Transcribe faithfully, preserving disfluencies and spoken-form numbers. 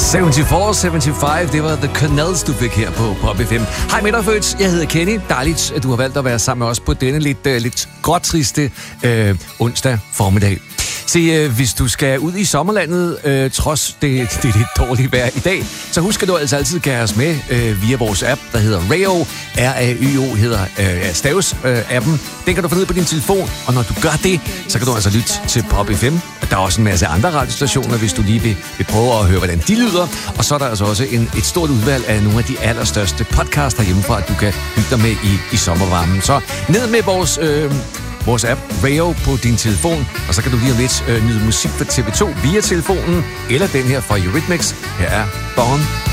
syvoghalvfjerds femoghalvfems, det var The Canals, du fik her på Pop F M. Hej med dig, Føds. Jeg hedder Kenny. Dejligt, at du har valgt at være sammen med os på denne lidt, uh, lidt gråtriste uh, onsdag formiddag. Se, uh, hvis du skal ud i sommerlandet, uh, trods det, det lidt dårlige vejr i dag, så husk, at du altså altid kan have os med uh, via vores app, der hedder Rayo. R A Y O hedder uh, Stavs-appen. Uh, Den kan du få ned på din telefon, og når du gør det, så kan du altså lytte til Pop F M. Der er også en masse andre radiostationer, hvis du lige vil, vil prøve at høre, hvordan de lyder. Og så er der altså også en, et stort udvalg af nogle af de allerstørste podcasts derhjemmefra, at du kan hygge dig med i, i sommervarmen. Så ned med vores, øh, vores app Rayo på din telefon, og så kan du lige om lidt øh, nyde musik fra T V to via telefonen, eller den her fra Eurythmics. Her er Born